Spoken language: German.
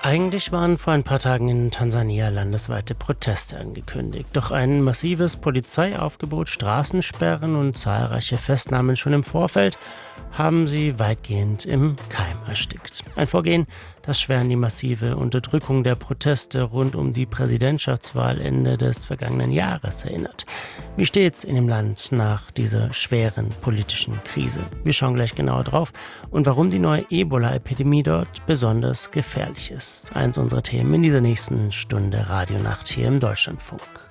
Eigentlich waren vor ein paar Tagen in Tansania landesweite Proteste angekündigt. Doch ein massives Polizeiaufgebot, Straßensperren und zahlreiche Festnahmen schon im Vorfeld haben sie weitgehend im Keim erstickt. Ein Vorgehen, das schwer an die massive Unterdrückung der Proteste rund um die Präsidentschaftswahl Ende des vergangenen Jahres erinnert. Wie steht's in dem Land nach dieser schweren politischen Krise? Wir schauen gleich genauer drauf und warum die neue Ebola-Epidemie dort besonders gefährlich ist. Eins unserer Themen in dieser nächsten Stunde Radionacht hier im Deutschlandfunk.